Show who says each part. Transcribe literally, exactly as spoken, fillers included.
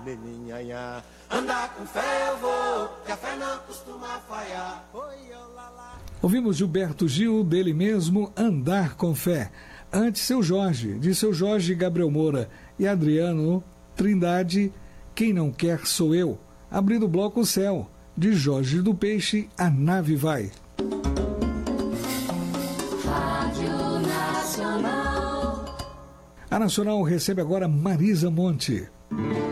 Speaker 1: Neninhanhá. Andar com fé eu vou, que a fé não costuma falhar. Oi, olá, lá.
Speaker 2: Ouvimos Gilberto Gil, dele mesmo, Andar com Fé. Antes, Seu Jorge, de Seu Jorge Gabriel Moura e Adriano Trindade, Quem Não Quer Sou Eu. Abrindo o bloco O Céu, de Jorge do Peixe, A Nave Vai.
Speaker 3: Rádio Nacional.
Speaker 2: A Nacional recebe agora Marisa Monte.